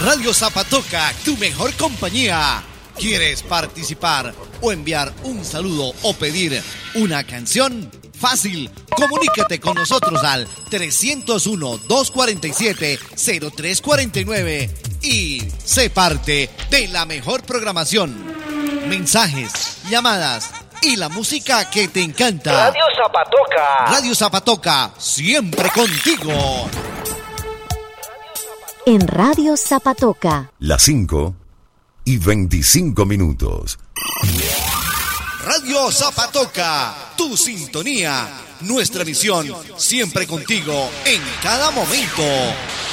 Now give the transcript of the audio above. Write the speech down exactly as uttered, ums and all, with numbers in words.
Radio Zapatoca, tu mejor compañía. ¿Quieres participar o enviar un saludo o pedir una canción? Fácil, comunícate con nosotros al trescientos uno, doscientos cuarenta y siete, cero tres cuarenta y nueve y sé parte de la mejor programación. Mensajes, llamadas y la música que te encanta. Radio Zapatoca. Radio Zapatoca, siempre contigo. En Radio Zapatoca. Las cinco y veinticinco minutos. Radio Zapatoca, tu sintonía, nuestra misión, siempre contigo en cada momento.